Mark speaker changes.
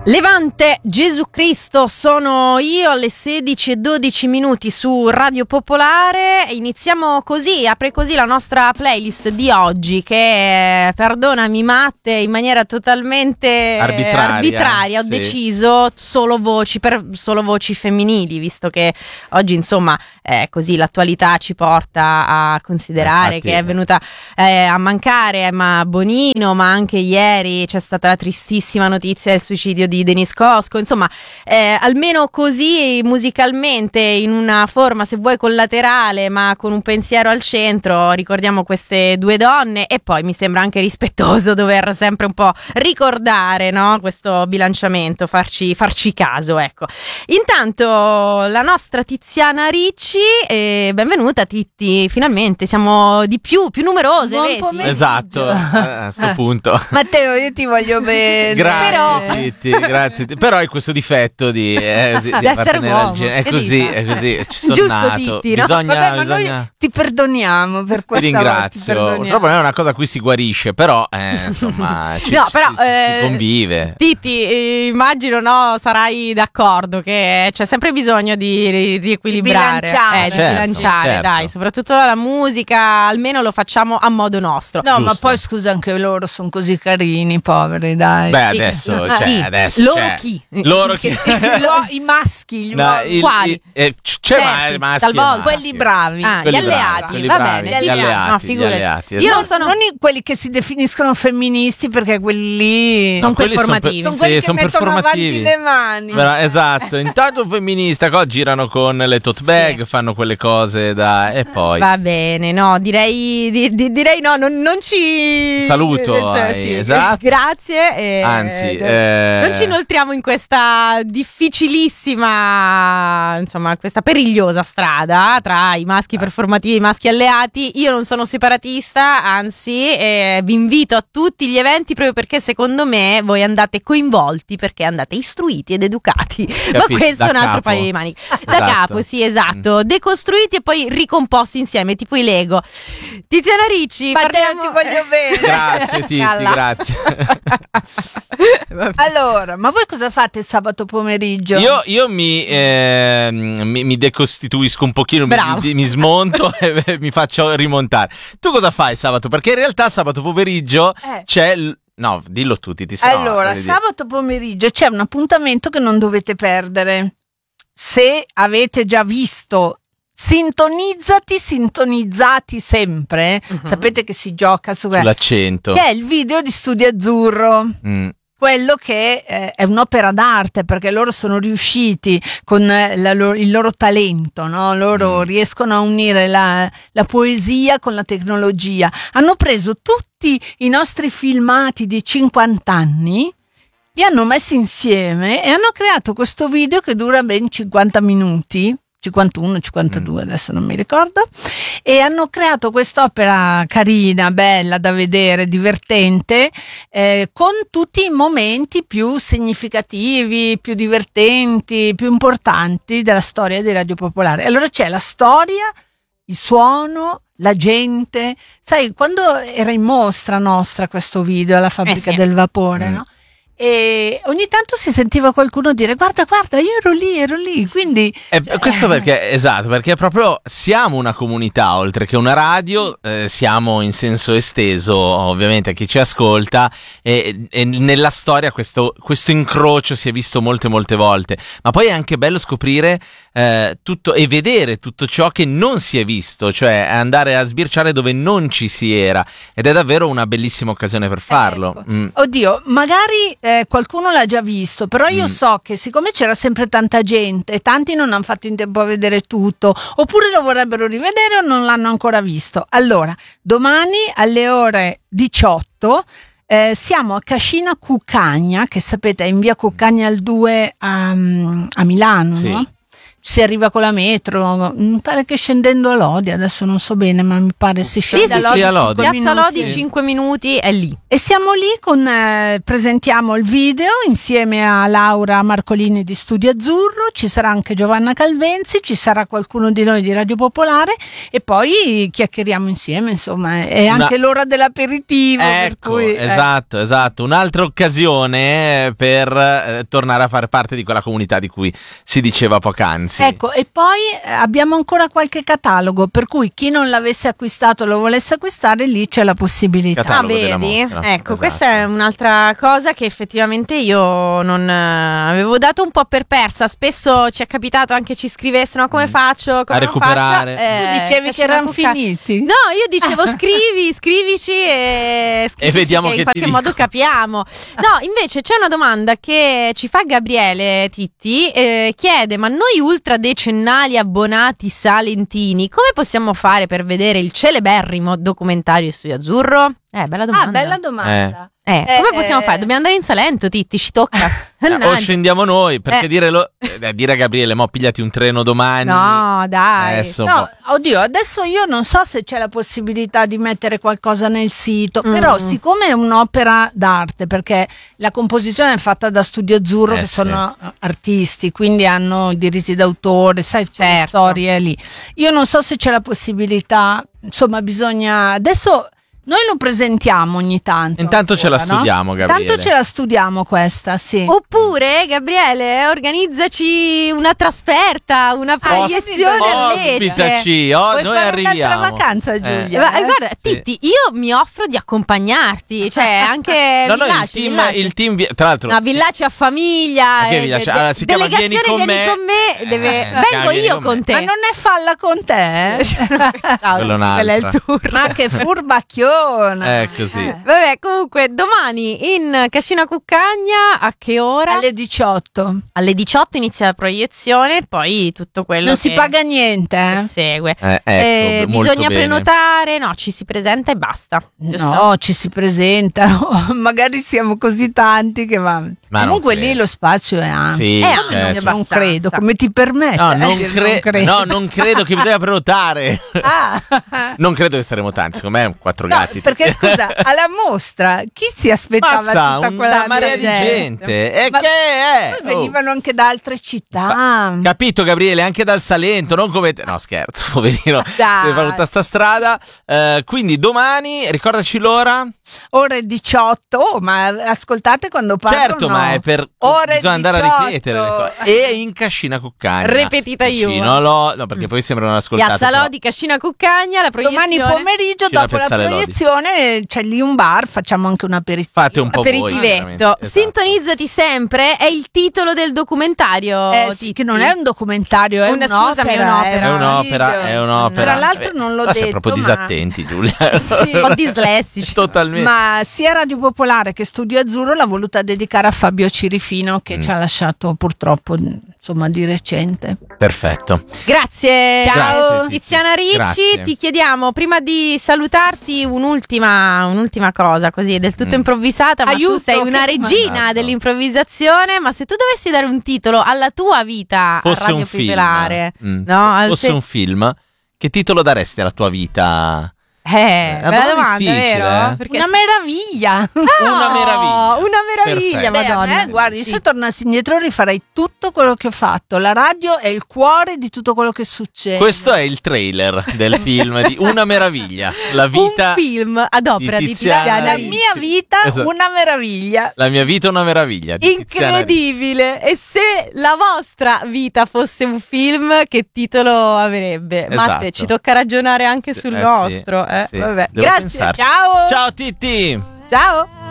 Speaker 1: Levante, Gesù Cristo, sono io alle 16:12 su Radio Popolare. Iniziamo così, apre così la nostra playlist di oggi che è, perdonami Matte, in maniera totalmente arbitraria ho deciso solo voci femminili, visto che oggi insomma così l'attualità ci porta a considerare che è venuta a mancare Emma Bonino, ma anche ieri c'è stata la tristissima notizia del suicidio di Denise Cosco. Insomma, almeno così musicalmente, in una forma se vuoi collaterale ma con un pensiero al centro, ricordiamo queste due donne. E poi mi sembra anche rispettoso dover sempre un po' ricordare, no, questo bilanciamento, farci caso, ecco. Intanto la nostra Tiziana Ricci, benvenuta Titti, finalmente siamo di più numerose.
Speaker 2: Buon pomeriggio.
Speaker 3: Esatto, a sto punto.
Speaker 2: Matteo, io ti voglio bene.
Speaker 3: Grazie, Titti, grazie. Però hai questo difetto di
Speaker 1: essere uomo.
Speaker 3: È così, ci sono
Speaker 1: giusto,
Speaker 3: nato.
Speaker 1: Titti, no?
Speaker 2: Vabbè, ma noi ti perdoniamo per questa
Speaker 3: Ti ringrazio. Purtroppo non è una cosa a cui si guarisce, però insomma ci convive.
Speaker 1: Titti, immagino, no, sarai d'accordo che c'è sempre bisogno di riequilibrare, bilanciare,
Speaker 3: certo.
Speaker 1: Dai, soprattutto la musica, almeno lo facciamo a modo nostro.
Speaker 2: No, ma poi scusa, anche loro sono così carini, poveri, dai.
Speaker 3: Beh, adesso
Speaker 1: loro chi?
Speaker 3: Loro chi?
Speaker 2: I maschi,
Speaker 1: quali?
Speaker 3: C'è maschi,
Speaker 2: talvolta quelli bravi,
Speaker 1: gli alleati, va bene,
Speaker 3: gli alleati,
Speaker 1: no, figurati.
Speaker 3: gli alleati,
Speaker 1: io non sono
Speaker 2: quelli che si definiscono femministi, perché quelli
Speaker 1: sono performativi.
Speaker 2: Sono quelli che mettono avanti le mani.
Speaker 3: Esatto, intanto un femminista girano con le tote bag, fanno quelle cose e poi
Speaker 1: va bene, no, direi no, non ci
Speaker 3: saluto, esatto.
Speaker 1: Grazie,
Speaker 3: anzi
Speaker 1: non ci inoltriamo in questa difficilissima, insomma, questa perigliosa strada tra i maschi performativi e i maschi alleati. Io non sono separatista, anzi vi invito a tutti gli eventi proprio perché secondo me voi andate coinvolti, perché andate istruiti ed educati. Ma questo è un altro paio di maniche. Da capo, sì, esatto. Decostruiti e poi ricomposti insieme, tipo i Lego. Tiziana Ricci,
Speaker 2: Matteo, ti voglio bene.
Speaker 3: Grazie Titti, grazie.
Speaker 2: Allora, ma voi cosa fate sabato pomeriggio?
Speaker 3: Io mi decostituisco un pochino, mi smonto e mi faccio rimontare. Tu cosa fai sabato? Perché in realtà sabato pomeriggio c'è... No, dillo tu, Titti.
Speaker 2: Allora, sabato pomeriggio c'è un appuntamento che non dovete perdere. Se avete già visto sintonizzati sempre, sapete che si gioca
Speaker 3: sull'accento,
Speaker 2: che è il video di Studio Azzurro. Quello che è un'opera d'arte, perché loro sono riusciti con il loro talento, no? Loro riescono a unire la poesia con la tecnologia. Hanno preso tutti i nostri filmati di 50 anni, li hanno messi insieme e hanno creato questo video che dura ben 50 minuti. 51, 52, adesso non mi ricordo, e hanno creato quest'opera carina, bella da vedere, divertente, con tutti i momenti più significativi, più divertenti, più importanti della storia di Radio Popolare. Allora c'è la storia, il suono, la gente, sai, quando era in mostra nostra questo video alla fabbrica del vapore, no? E ogni tanto si sentiva qualcuno dire guarda io ero lì, quindi
Speaker 3: questo perché proprio siamo una comunità oltre che una radio, siamo in senso esteso ovviamente a chi ci ascolta, e nella storia questo incrocio si è visto molte volte, ma poi è anche bello scoprire tutto e vedere tutto ciò che non si è visto, cioè andare a sbirciare dove non ci si era, ed è davvero una bellissima occasione per farlo.
Speaker 2: Ecco. Oddio, magari qualcuno l'ha già visto, però io so che siccome c'era sempre tanta gente e tanti non hanno fatto in tempo a vedere tutto, oppure lo vorrebbero rivedere o non l'hanno ancora visto. Allora, domani alle ore 18 siamo a Cascina Cuccagna, che sapete è in via Cuccagna al 2 a Milano, sì. No? Si arriva con la metro, mi pare che scendendo a Lodi, adesso non so bene, ma mi pare si scende
Speaker 1: a Lodi. Piazza Lodi 5 minuti è lì.
Speaker 2: E siamo lì presentiamo il video insieme a Laura Marcolini di Studio Azzurro, ci sarà anche Giovanna Calvenzi, ci sarà qualcuno di noi di Radio Popolare e poi chiacchieriamo insieme, insomma, è anche l'ora dell'aperitivo.
Speaker 3: Ecco,
Speaker 2: per cui,
Speaker 3: esatto, un'altra occasione per tornare a fare parte di quella comunità di cui si diceva poc'anzi.
Speaker 2: Ecco, e poi abbiamo ancora qualche catalogo, per cui chi non l'avesse acquistato, lo volesse acquistare, lì c'è la possibilità.
Speaker 3: Catalogo della
Speaker 1: vedi?
Speaker 3: mostra.
Speaker 1: Ecco,
Speaker 3: Esatto.
Speaker 1: questa è un'altra cosa che effettivamente io non avevo dato un po' per persa. Spesso ci è capitato anche ci scrivessero: come faccio? Come
Speaker 3: A recuperare.
Speaker 2: Tu dicevi che erano finiti?
Speaker 1: No, io dicevo scrivici e
Speaker 3: vediamo
Speaker 1: che
Speaker 3: che
Speaker 1: in qualche
Speaker 3: ti
Speaker 1: modo
Speaker 3: dico.
Speaker 1: capiamo. No, invece c'è una domanda che ci fa Gabriele Titti, chiede: ma noi ultradecennali abbonati salentini come possiamo fare per vedere il celeberrimo documentario Studio Azzurro? Bella domanda.
Speaker 2: Bella domanda.
Speaker 1: Come possiamo fare? Dobbiamo andare in Salento, Titti, ci tocca.
Speaker 3: O scendiamo noi, perché dire a Gabriele, mo pigliati un treno domani.
Speaker 1: No, dai.
Speaker 3: Adesso
Speaker 2: No, oddio, adesso io non so se c'è la possibilità di mettere qualcosa nel sito, però siccome è un'opera d'arte, perché la composizione è fatta da Studio Azzurro, che
Speaker 3: sì.
Speaker 2: sono artisti, quindi hanno diritti d'autore, sai, quelle
Speaker 1: Certo.
Speaker 2: storie lì. Io non so se c'è la possibilità, insomma, bisogna adesso. Noi lo presentiamo ogni tanto.
Speaker 3: Intanto ce la
Speaker 2: ancora, no?
Speaker 3: studiamo, Gabriele.
Speaker 2: Intanto ce la studiamo questa, sì.
Speaker 1: Oppure, Gabriele, organizzaci una trasferta, una proiezione a Lecce.
Speaker 3: Ospitaci,
Speaker 2: Vuoi
Speaker 3: noi
Speaker 2: fare
Speaker 3: arriviamo.
Speaker 2: un'altra vacanza, Giulia?
Speaker 1: Guarda,
Speaker 3: Sì.
Speaker 1: Titti, io mi offro di accompagnarti, cioè anche
Speaker 3: No,
Speaker 1: Villaci,
Speaker 3: il team tra l'altro.
Speaker 1: No, Villaci a famiglia.
Speaker 3: Ma che Villaci? Allora, si chiama Vieni con me.
Speaker 1: Vengo
Speaker 3: vieni
Speaker 1: io
Speaker 3: con
Speaker 1: con
Speaker 3: me.
Speaker 1: te.
Speaker 2: Ma non è falla con te?
Speaker 1: Ciao,
Speaker 3: Quello è
Speaker 1: quello è il
Speaker 3: un'altra.
Speaker 1: turno.
Speaker 2: Ma che furbacchione!
Speaker 3: Così.
Speaker 1: Vabbè, comunque domani in Cascina Cuccagna a che ora?
Speaker 2: Alle 18.
Speaker 1: Alle 18 inizia la proiezione, poi tutto quello
Speaker 2: Non
Speaker 1: che
Speaker 2: si paga niente,
Speaker 1: che segue.
Speaker 3: Ecco, molto
Speaker 1: Bisogna
Speaker 3: bene.
Speaker 1: prenotare, no, ci si presenta e basta. giusto?
Speaker 2: No, ci si presenta. Magari siamo così tanti che va.
Speaker 3: Ma
Speaker 2: Comunque
Speaker 3: non
Speaker 2: lì
Speaker 3: credo.
Speaker 2: lo spazio è ampio.
Speaker 3: Sì,
Speaker 1: a me
Speaker 3: certo.
Speaker 1: non mi
Speaker 2: Non
Speaker 1: abbastanza.
Speaker 2: credo, come ti permette?
Speaker 3: No, non
Speaker 2: credo.
Speaker 3: no, non credo che bisogna prenotare.
Speaker 2: Ah.
Speaker 3: Non credo che saremo tanti, secondo me quattro
Speaker 2: No,
Speaker 3: gatti.
Speaker 2: perché scusa, alla mostra chi si aspettava
Speaker 3: Mazza,
Speaker 2: tutta quella
Speaker 3: una marea di gente. E
Speaker 2: Ma
Speaker 3: che è?
Speaker 2: poi venivano anche da altre città.
Speaker 3: Capito, Gabriele, anche dal Salento, non come te. No, scherzo, poverino.
Speaker 1: Dai.
Speaker 3: Deve fare tutta sta strada. Quindi domani, ricordaci l'ora.
Speaker 2: Ore 18. Oh, ma ascoltate quando parlo.
Speaker 3: Certo,
Speaker 2: no.
Speaker 3: ma è per
Speaker 2: Ore
Speaker 3: bisogna andare
Speaker 2: 18.
Speaker 3: a ripetere le cose. E in Cascina Cuccagna.
Speaker 1: Ripetita io.
Speaker 3: Vicino no, perché poi sembrano ascoltate.
Speaker 1: Piazza
Speaker 3: però.
Speaker 1: Lodi, Cascina Cuccagna, la proiezione.
Speaker 2: Domani pomeriggio,
Speaker 3: Vicino a
Speaker 2: dopo la
Speaker 3: Piazzale Lodi.
Speaker 2: proiezione, c'è lì un bar, facciamo anche un aperitivo.
Speaker 3: Fate un po' voi.
Speaker 1: Aperitivetto.
Speaker 3: veramente. Esatto.
Speaker 1: Sintonizzati sempre, è il titolo del documentario.
Speaker 2: Sì,
Speaker 1: Titti.
Speaker 2: che non è un documentario, è
Speaker 1: Scusami, è un'opera.
Speaker 3: È un'opera.
Speaker 2: Tra l'altro non l'ho
Speaker 3: Ma
Speaker 2: detto.
Speaker 3: sei proprio
Speaker 2: ma-
Speaker 3: disattenti, Giulia.
Speaker 2: Sì.
Speaker 1: Un po' dislessici.
Speaker 3: Totalmente.
Speaker 2: Ma sia Radio Popolare che Studio Azzurro l'ha voluta dedicare a Fabio Cirifino, che ci ha lasciato purtroppo, insomma, di recente.
Speaker 3: Perfetto.
Speaker 1: Grazie.
Speaker 2: Ciao.
Speaker 3: Grazie, Titti.
Speaker 1: Tiziana Ricci,
Speaker 3: Grazie.
Speaker 1: ti chiediamo prima di salutarti un'ultima cosa, così del tutto improvvisata, ma
Speaker 2: Aiuto,
Speaker 1: tu sei una
Speaker 2: che-
Speaker 1: regina
Speaker 3: Esatto.
Speaker 1: dell'improvvisazione, ma se tu dovessi dare un titolo alla tua vita a
Speaker 3: Fosse
Speaker 1: Radio
Speaker 3: un film.
Speaker 1: Popolare, no?
Speaker 3: Fosse un film, che titolo daresti alla tua vita?
Speaker 1: bella
Speaker 3: domanda
Speaker 1: domanda,
Speaker 3: difficile,
Speaker 1: vero?
Speaker 3: eh?
Speaker 1: Perché
Speaker 2: Una meraviglia!
Speaker 3: Una meraviglia.
Speaker 1: Una meraviglia,
Speaker 3: Perfetto.
Speaker 2: Beh, a
Speaker 1: Madonna.
Speaker 2: me, guardi,
Speaker 1: Sì.
Speaker 2: se tornassi indietro rifarei tutto quello che ho fatto. La radio è il cuore di tutto quello che succede.
Speaker 3: Questo è il trailer del film di Una meraviglia. La vita.
Speaker 1: Un film ad opera di Tiziana
Speaker 2: La
Speaker 1: Ricci.
Speaker 2: mia vita,
Speaker 3: Esatto.
Speaker 2: una meraviglia.
Speaker 3: La mia vita è una meraviglia. Di Tiziana Ricci.
Speaker 1: Incredibile. E se la vostra vita fosse un film, che titolo avrebbe?
Speaker 3: Esatto.
Speaker 1: Matte, ci tocca ragionare anche sul
Speaker 3: sì,
Speaker 1: nostro.
Speaker 3: sì.
Speaker 1: Vabbè.
Speaker 3: Devo
Speaker 1: Grazie.
Speaker 3: pensarci.
Speaker 2: Ciao!
Speaker 3: Ciao Titti!
Speaker 1: Ciao.